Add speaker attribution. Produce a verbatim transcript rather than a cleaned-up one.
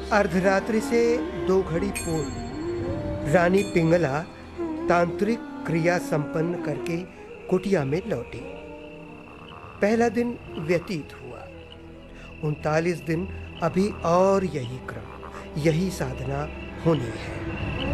Speaker 1: अर्धरात्रि से दो घड़ी पूर्व रानी पिंगला तांत्रिक क्रिया संपन्न करके कुटिया में लौटी। पहला दिन व्यतीत हुआ। उनतालीस दिन अभी और यही क्रम, यही साधना होनी है।